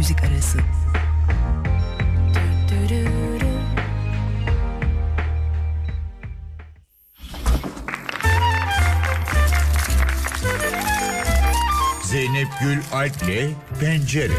müzik arası. Zeynep Gül Alp'le Pencere.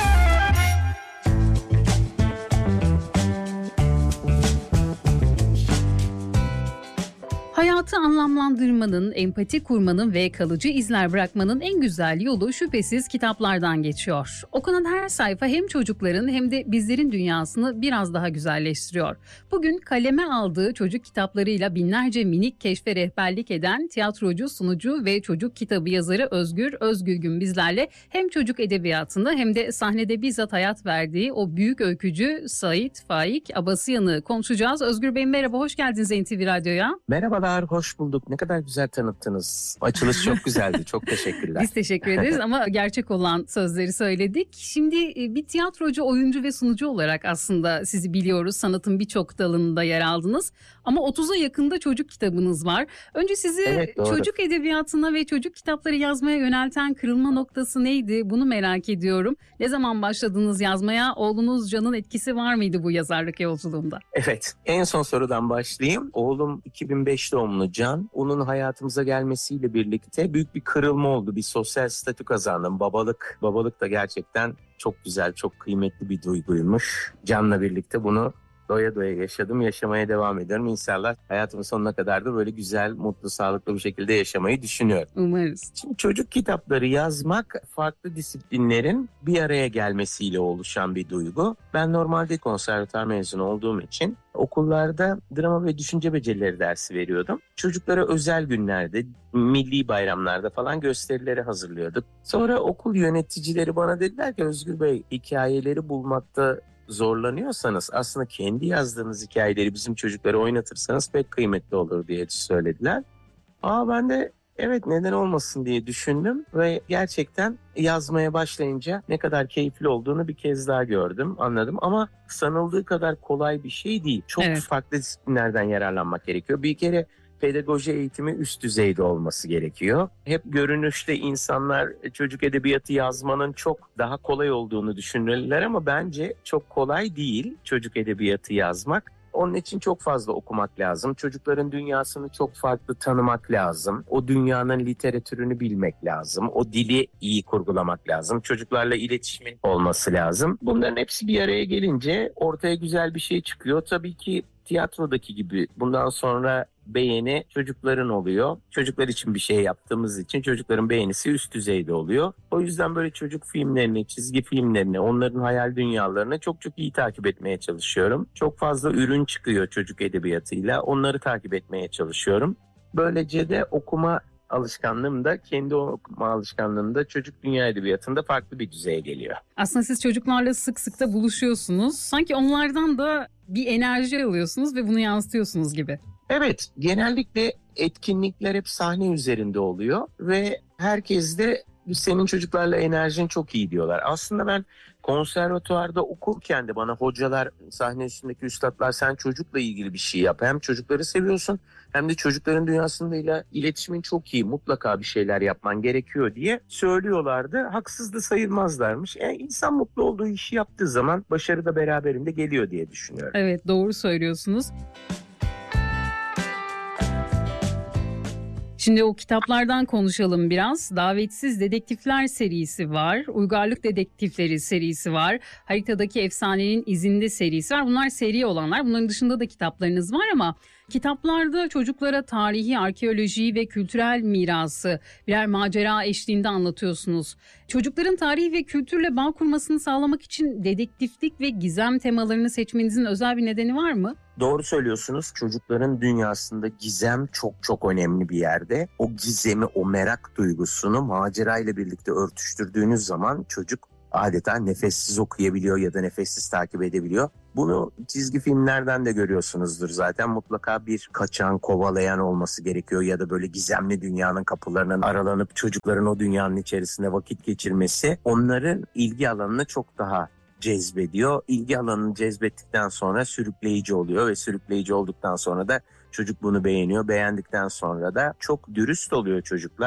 Hayatı anlamlandırmanın, empati kurmanın ve kalıcı izler bırakmanın en güzel yolu şüphesiz kitaplardan geçiyor. Okunan her sayfa hem çocukların hem de bizlerin dünyasını biraz daha güzelleştiriyor. Bugün kaleme aldığı çocuk kitaplarıyla binlerce minik keşfe rehberlik eden tiyatrocu, sunucu ve çocuk kitabı yazarı Özgür Özgülgün bizlerle hem çocuk edebiyatında hem de sahnede bizzat hayat verdiği o büyük öykücü Sait Faik Abasıyan'ı konuşacağız. Özgür Bey merhaba, hoş geldiniz NTV Radyo'ya. Merhabalar, hoş bulduk. Ne kadar güzel tanıttınız. Açılış çok güzeldi. Çok teşekkürler. Biz teşekkür ederiz ama gerçek olan sözleri söyledik. Şimdi bir tiyatrocu, oyuncu ve sunucu olarak aslında sizi biliyoruz. Sanatın birçok dalında yer aldınız. Ama 30'a yakında çocuk kitabınız var. Önce sizi çocuk edebiyatına ve çocuk kitapları yazmaya yönelten kırılma noktası neydi? Bunu merak ediyorum. Ne zaman başladınız yazmaya? Oğlunuz Can'ın etkisi var mıydı bu yazarlık yolculuğunda? Evet, en son sorudan başlayayım. Oğlum 2005 doğumlu Can. Onun hayatımıza gelmesiyle birlikte büyük bir kırılma oldu. Bir sosyal statü kazandım. Babalık da gerçekten çok güzel, çok kıymetli bir duyguymuş. Can'la birlikte bunu doya doya yaşadım, yaşamaya devam ediyorum. İnşallah hayatımın sonuna kadar da böyle güzel, mutlu, sağlıklı bir şekilde yaşamayı düşünüyorum. Umarız. Şimdi çocuk kitapları yazmak farklı disiplinlerin bir araya gelmesiyle oluşan bir duygu. Ben normalde konservatuar mezunu olduğum için okullarda drama ve düşünce becerileri dersi veriyordum. Çocuklara özel günlerde, milli bayramlarda falan gösterileri hazırlıyorduk. Sonra okul yöneticileri bana dediler ki Özgür Bey, hikayeleri bulmakta zorlanıyorsanız aslında kendi yazdığınız hikayeleri bizim çocuklara oynatırsanız pek kıymetli olur diye söylediler. Ben de evet neden olmasın diye düşündüm ve gerçekten yazmaya başlayınca ne kadar keyifli olduğunu bir kez daha gördüm, anladım. Ama sanıldığı kadar kolay bir şey değil. Çok farklı disiplinlerden yararlanmak gerekiyor. Bir kere pedagoji eğitimi üst düzeyde olması gerekiyor. Hep görünüşte insanlar çocuk edebiyatı yazmanın çok daha kolay olduğunu düşünürler ama bence çok kolay değil çocuk edebiyatı yazmak. Onun için çok fazla okumak lazım. Çocukların dünyasını çok farklı tanımak lazım. O dünyanın literatürünü bilmek lazım. O dili iyi kurgulamak lazım. Çocuklarla iletişimin olması lazım. Bunların hepsi bir araya gelince ortaya güzel bir şey çıkıyor. Tabii ki tiyatrodaki gibi bundan sonra beğeni çocukların oluyor. Çocuklar için bir şey yaptığımız için çocukların beğenisi üst düzeyde oluyor. O yüzden böyle çocuk filmlerini, çizgi filmlerini, onların hayal dünyalarını çok iyi takip etmeye çalışıyorum. Çok fazla ürün çıkıyor çocuk edebiyatıyla. Onları takip etmeye çalışıyorum. Böylece de okuma alışkanlığım da, kendi okuma alışkanlığım da çocuk dünya edebiyatında farklı bir düzeye geliyor. Aslında siz çocuklarla sık sık da buluşuyorsunuz. Sanki onlardan da bir enerji alıyorsunuz ve bunu yansıtıyorsunuz gibi. Evet, genellikle etkinlikler hep sahne üzerinde oluyor ve herkes de senin çocuklarla enerjin çok iyi diyorlar. Aslında ben konservatuvarda okurken de bana hocalar, sahne üstündeki üstadlar sen çocukla ilgili bir şey yap. Hem çocukları seviyorsun hem de çocukların dünyasıyla iletişimin çok iyi. Mutlaka bir şeyler yapman gerekiyor diye söylüyorlardı. Haksız da sayılmazlarmış. İnsan mutlu olduğu işi yaptığı zaman başarı da beraberinde geliyor diye düşünüyorum. Evet, doğru söylüyorsunuz. Şimdi o kitaplardan konuşalım biraz. Davetsiz Dedektifler serisi var. Uygarlık Dedektifleri serisi var. Haritadaki Efsanenin İzinde serisi var. Bunlar seri olanlar. Bunların dışında da kitaplarınız var ama kitaplarda çocuklara tarihi, arkeolojiyi ve kültürel mirası birer macera eşliğinde anlatıyorsunuz. Çocukların tarihi ve kültürle bağ kurmasını sağlamak için dedektiflik ve gizem temalarını seçmenizin özel bir nedeni var mı? Doğru söylüyorsunuz. Çocukların dünyasında gizem çok önemli bir yerde. O gizemi, o merak duygusunu macera ile birlikte örtüştürdüğünüz zaman çocuk adeta nefessiz okuyabiliyor ya da nefessiz takip edebiliyor. Bunu çizgi filmlerden de görüyorsunuzdur zaten. Mutlaka bir kaçan, kovalayan olması gerekiyor ya da böyle gizemli dünyanın kapılarının aralanıp çocukların o dünyanın içerisinde vakit geçirmesi onların ilgi alanını çok daha cezbediyor. İlgi alanını cezbettikten sonra sürükleyici oluyor ve sürükleyici olduktan sonra da çocuk bunu beğeniyor. Beğendikten sonra da çok dürüst oluyor çocuklar.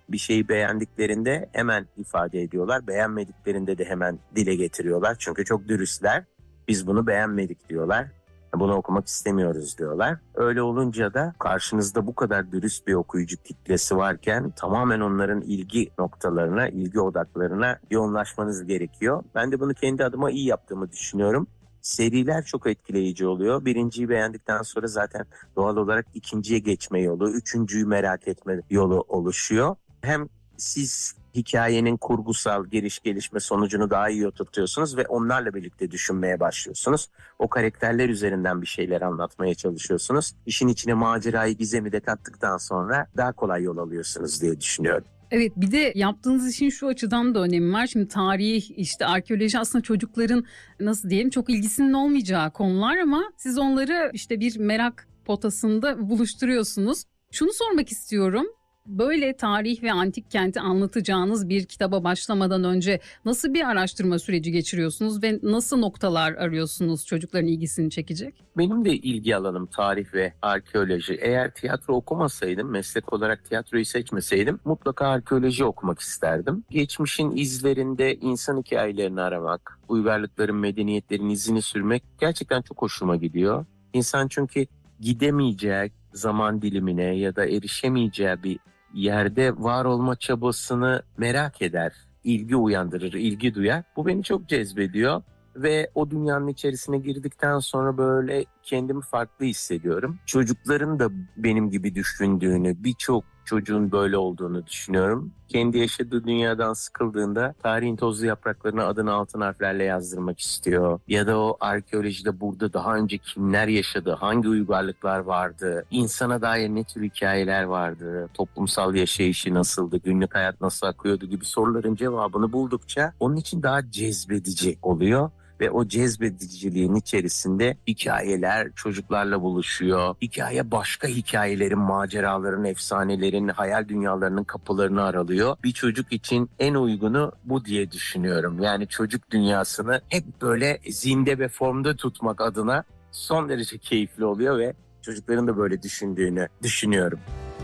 Bir şeyi beğendiklerinde hemen ifade ediyorlar. Beğenmediklerinde de hemen dile getiriyorlar. Çünkü çok dürüstler. Biz bunu beğenmedik diyorlar. Bunu okumak istemiyoruz diyorlar. Öyle olunca da karşınızda bu kadar dürüst bir okuyucu kitlesi varken tamamen onların ilgi noktalarına, ilgi odaklarına yoğunlaşmanız gerekiyor. Ben de bunu kendi adıma iyi yaptığımı düşünüyorum. Seriler çok etkileyici oluyor. Birinciyi beğendikten sonra zaten doğal olarak ikinciye geçme yolu, üçüncüyü merak etme yolu oluşuyor. Hem siz hikayenin kurgusal geliş gelişme sonucunu daha iyi oturtuyorsunuz ve onlarla birlikte düşünmeye başlıyorsunuz. O karakterler üzerinden bir şeyler anlatmaya çalışıyorsunuz. İşin içine macerayı, gizemi de kattıktan sonra daha kolay yol alıyorsunuz diye düşünüyorum. Evet, bir de yaptığınız işin şu açıdan da önemi var. Şimdi tarih, işte arkeoloji aslında çocukların nasıl diyelim çok ilgisinin olmayacağı konular ama siz onları işte bir merak potasında buluşturuyorsunuz. Şunu sormak istiyorum. Böyle tarih ve antik kenti anlatacağınız bir kitaba başlamadan önce nasıl bir araştırma süreci geçiriyorsunuz ve nasıl noktalar arıyorsunuz çocukların ilgisini çekecek? Benim de ilgi alanım tarih ve arkeoloji. Eğer tiyatro okumasaydım, meslek olarak tiyatroyu seçmeseydim mutlaka arkeoloji okumak isterdim. Geçmişin izlerinde insan hikayelerini aramak, uygarlıkların, medeniyetlerin izini sürmek gerçekten çok hoşuma gidiyor. İnsan çünkü gidemeyeceği zaman dilimine ya da erişemeyeceği bir yerde var olma çabasını merak eder, ilgi uyandırır, ilgi duyar. Bu beni çok cezbediyor ve o dünyanın içerisine girdikten sonra böyle kendimi farklı hissediyorum. Çocukların da benim gibi düşündüğünü, birçok çocuğun böyle olduğunu düşünüyorum. Kendi yaşadığı dünyadan sıkıldığında tarihin tozlu yapraklarına adını altın harflerle yazdırmak istiyor. Ya da o arkeolojide burada daha önce kimler yaşadı, hangi uygarlıklar vardı, insana dair ne tür hikayeler vardı, toplumsal yaşayışı nasıldı, günlük hayat nasıl akıyordu gibi soruların cevabını buldukça onun için daha cezbedici oluyor. Ve o cezbediciliğin içerisinde hikayeler çocuklarla buluşuyor. Hikaye başka hikayelerin, maceraların, efsanelerin, hayal dünyalarının kapılarını aralıyor. Bir çocuk için en uygunu bu diye düşünüyorum. Yani çocuk dünyasını hep böyle zinde ve formda tutmak adına son derece keyifli oluyor ve çocukların da böyle düşündüğünü düşünüyorum.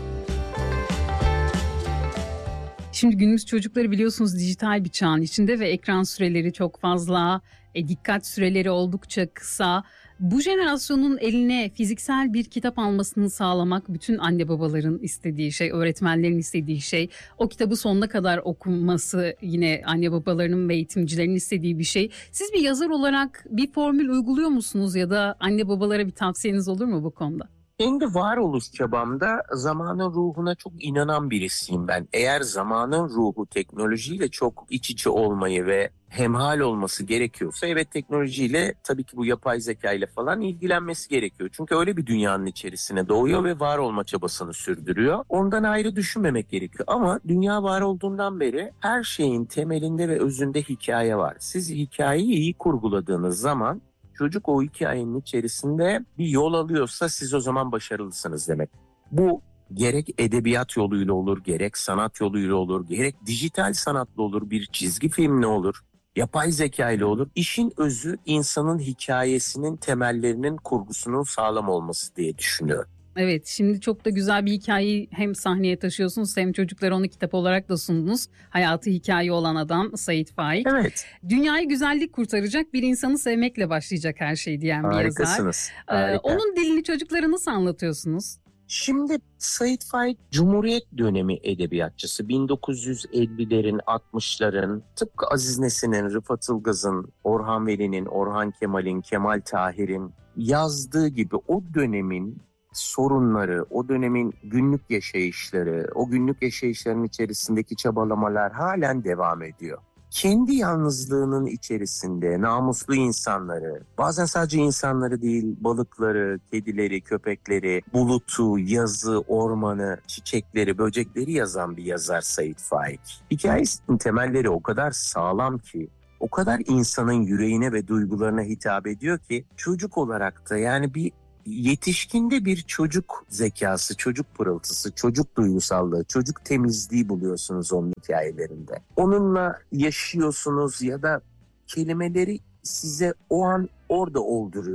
Şimdi günümüz çocukları biliyorsunuz dijital bir çağın içinde ve ekran süreleri çok fazla, dikkat süreleri oldukça kısa. Bu jenerasyonun eline fiziksel bir kitap almasını sağlamak bütün anne babaların istediği şey, öğretmenlerin istediği şey. O kitabı sonuna kadar okunması yine anne babalarının ve eğitimcilerin istediği bir şey. Siz bir yazar olarak bir formül uyguluyor musunuz ya da anne babalara bir tavsiyeniz olur mu bu konuda? Kendi varoluş çabamda zamanın ruhuna çok inanan birisiyim ben. Eğer zamanın ruhu teknolojiyle çok iç içe olmayı ve hemhal olması gerekiyorsa evet teknolojiyle tabii ki bu yapay zeka ile falan ilgilenmesi gerekiyor. Çünkü öyle bir dünyanın içerisine doğuyor ve var olma çabasını sürdürüyor. Ondan ayrı düşünmemek gerekiyor. Ama dünya var olduğundan beri her şeyin temelinde ve özünde hikaye var. Siz hikayeyi iyi kurguladığınız zaman çocuk o hikayenin içerisinde bir yol alıyorsa siz o zaman başarılısınız demek. Bu gerek edebiyat yoluyla olur, gerek sanat yoluyla olur, gerek dijital sanatla olur, bir çizgi filmle olur, yapay zeka ile olur. İşin özü insanın hikayesinin temellerinin kurgusunun sağlam olması diye düşünüyorum. Evet, şimdi çok da güzel bir hikayeyi hem sahneye taşıyorsunuz hem çocuklara onu kitap olarak da sundunuz. Hayatı hikaye olan adam Sait Faik. Evet. Dünyayı güzellik kurtaracak bir insanı sevmekle başlayacak her şey diyen bir yazar. Harikasınız. Harika. Onun dilini çocuklara nasıl anlatıyorsunuz? Şimdi Sait Faik Cumhuriyet dönemi edebiyatçısı. 1950'lerin, 60'ların tıpkı Aziz Nesin'in, Rıfat Ilgaz'ın, Orhan Veli'nin, Orhan Kemal'in, Kemal Tahir'in yazdığı gibi o dönemin sorunları, o dönemin günlük yaşayışları, o günlük yaşayışların içerisindeki çabalamalar halen devam ediyor. Kendi yalnızlığının içerisinde namuslu insanları, bazen sadece insanları değil, balıkları, kedileri, köpekleri, bulutu, yazı, ormanı, çiçekleri, böcekleri yazan bir yazar Sait Faik. Hikayesinin temelleri o kadar sağlam ki, o kadar insanın yüreğine ve duygularına hitap ediyor ki, çocuk olarak da yani bir yetişkinde bir çocuk zekası, çocuk pırıltısı, çocuk duygusallığı, çocuk temizliği buluyorsunuz onun hikayelerinde. Onunla yaşıyorsunuz ya da kelimeleri size o an orada olduruyor.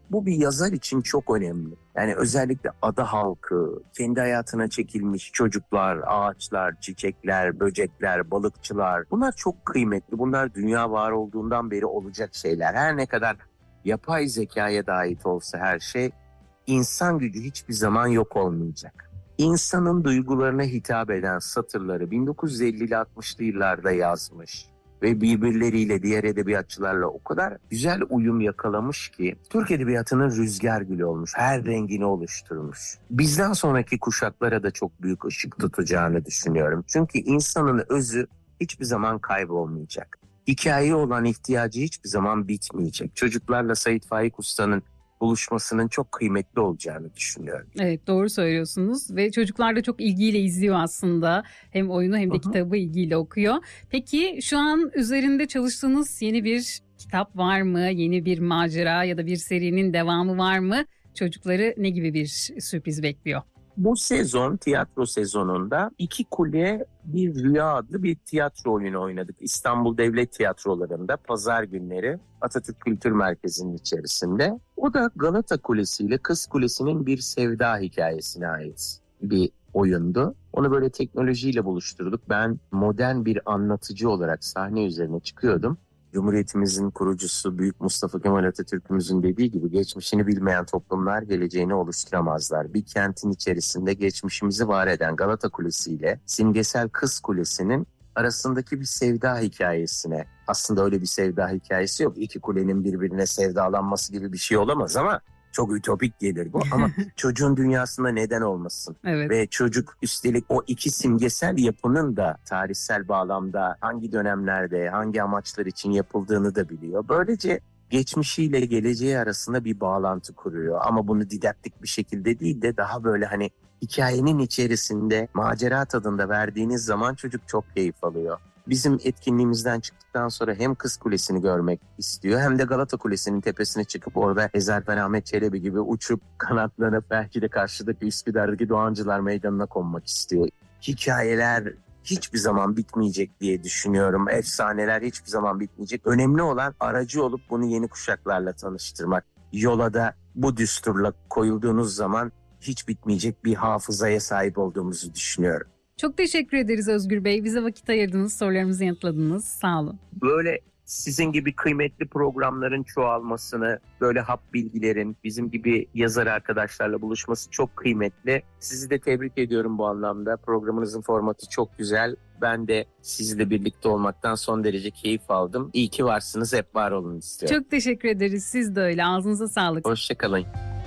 Bu bir yazar için çok önemli. Yani özellikle ada halkı, kendi hayatına çekilmiş çocuklar, ağaçlar, çiçekler, böcekler, balıkçılar. Bunlar çok kıymetli. Bunlar dünya var olduğundan beri olacak şeyler. Her ne kadar yapay zekaya da ait olsa her şey, insan gücü hiçbir zaman yok olmayacak. İnsanın duygularına hitap eden satırları 1950'li 60'lı yıllarda yazmış ve birbirleriyle, diğer edebiyatçılarla o kadar güzel uyum yakalamış ki Türk edebiyatının rüzgar gülü olmuş, her rengini oluşturmuş. Bizden sonraki kuşaklara da çok büyük ışık tutacağını düşünüyorum. Çünkü insanın özü hiçbir zaman kaybolmayacak. Hikayeye olan ihtiyacı hiçbir zaman bitmeyecek. Çocuklarla Sait Faik Usta'nın buluşmasının çok kıymetli olacağını düşünüyorum. Evet, doğru söylüyorsunuz ve çocuklar da çok ilgiyle izliyor aslında. Hem oyunu hem de kitabı ilgiyle okuyor. Peki şu an üzerinde çalıştığınız yeni bir kitap var mı? Yeni bir macera ya da bir serinin devamı var mı? Çocukları ne gibi bir sürpriz bekliyor? Bu sezon, tiyatro sezonunda İki Kule Bir Rüya adlı bir tiyatro oyunu oynadık. İstanbul Devlet Tiyatroları'nda pazar günleri Atatürk Kültür Merkezi'nin içerisinde. O da Galata Kulesi ile Kız Kulesi'nin bir sevda hikayesine ait bir oyundu. Onu böyle teknolojiyle buluşturduk. Ben modern bir anlatıcı olarak sahne üzerine çıkıyordum. Cumhuriyetimizin kurucusu Büyük Mustafa Kemal Atatürk'ümüzün dediği gibi geçmişini bilmeyen toplumlar geleceğini oluşturamazlar. Bir kentin içerisinde geçmişimizi var eden Galata Kulesi ile simgesel Kız Kulesi'nin arasındaki bir sevda hikayesine, aslında öyle bir sevda hikayesi yok. İki kulenin birbirine sevdalanması gibi bir şey olamaz ama çok ütopik gelir bu. Ama çocuğun dünyasında neden olmasın? Evet. Ve çocuk üstelik o iki simgesel yapının da tarihsel bağlamda hangi dönemlerde, hangi amaçlar için yapıldığını da biliyor. Böylece geçmişiyle geleceği arasında bir bağlantı kuruyor. Ama bunu didaktik bir şekilde değil de daha böyle hani hikayenin içerisinde macera tadında verdiğiniz zaman çocuk çok keyif alıyor. Bizim etkinliğimizden çıktıktan sonra hem Kız Kulesi'ni görmek istiyor hem de Galata Kulesi'nin tepesine çıkıp orada Ezerfen Ahmet Çelebi gibi uçup kanatlanıp belki de karşıdaki Üsküdar'daki Doğancılar Meydanı'na konmak istiyor. Hikayeler hiçbir zaman bitmeyecek diye düşünüyorum. Efsaneler hiçbir zaman bitmeyecek. Önemli olan aracı olup bunu yeni kuşaklarla tanıştırmak. Yola da bu düsturla koyulduğunuz zaman hiç bitmeyecek bir hafızaya sahip olduğumuzu düşünüyorum. Çok teşekkür ederiz Özgür Bey. Bize vakit ayırdınız, sorularımızı yanıtladınız. Sağ olun. Böyle sizin gibi kıymetli programların çoğalmasını, böyle hap bilgilerin bizim gibi yazar arkadaşlarla buluşması çok kıymetli. Sizi de tebrik ediyorum bu anlamda. Programınızın formatı çok güzel. Ben de sizinle birlikte olmaktan son derece keyif aldım. İyi ki varsınız, hep var olun istiyorum. Çok teşekkür ederiz. Siz de öyle. Ağzınıza sağlık. Hoşçakalın.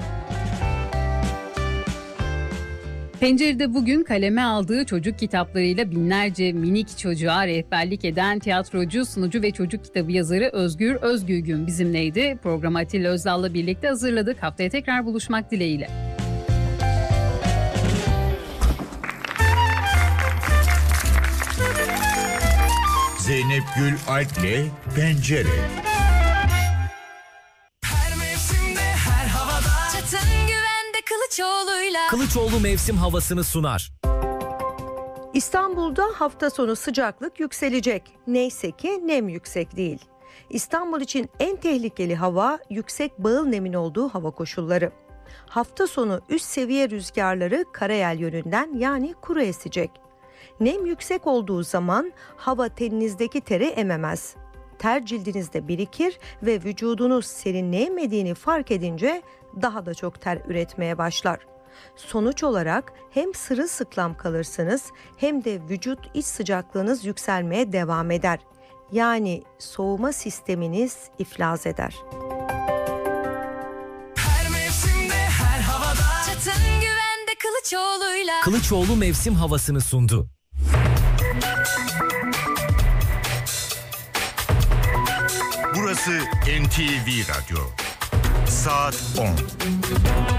Pencere'de bugün kaleme aldığı çocuk kitaplarıyla binlerce minik çocuğa rehberlik eden tiyatrocu, sunucu ve çocuk kitabı yazarı Özgür Özgülgün bizimleydi. Programı Atilla Özdal'la birlikte hazırladık. Haftaya tekrar buluşmak dileğiyle. Zeynep Gül Alp'le Pencere. Her mevsimde, her havada. Çatın güvende Kılıçoğlu'yla. Kılıçoğlu mevsim havasını sunar. İstanbul'da hafta sonu sıcaklık yükselecek. Neyse ki nem yüksek değil. İstanbul için en tehlikeli hava yüksek bağıl nemin olduğu hava koşulları. Hafta sonu üst seviye rüzgarları karayel yönünden yani kuru esecek. Nem yüksek olduğu zaman hava teninizdeki teri ememez. Ter cildinizde birikir ve vücudunuz serinleyemediğini fark edince daha da çok ter üretmeye başlar. Sonuç olarak hem sırılsıklam kalırsınız hem de vücut iç sıcaklığınız yükselmeye devam eder. Yani soğuma sisteminiz iflas eder. Her mevsimde, her havada. Çatın güvende Kılıçoğlu'yla. Kılıçoğlu mevsim havasını sundu. Burası NTV Radyo. Saat 10.